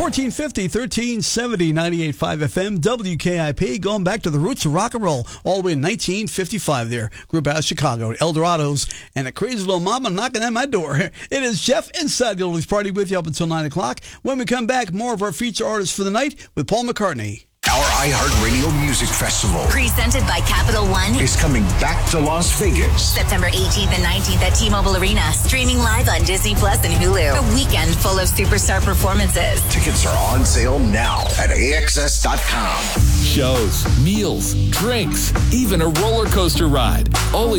1450, 1370, 98.5 FM, WKIP, going back to the roots of rock and roll, all the way in 1955 there. Group out of Chicago, Eldorados, and a crazy little mama knocking at my door. It is Jeff inside the Oldies Party with you up until 9 o'clock. When we come back, more of our feature artists for the night with Paul McCartney. Our iHeartRadio Music Festival, presented by Capital One, is coming back to Las Vegas. September 18th and 19th at T-Mobile Arena. Streaming live on Disney Plus and Hulu. A weekend full of superstar performances. Tickets are on sale now at AXS.com. Shows, meals, drinks, even a roller coaster ride. All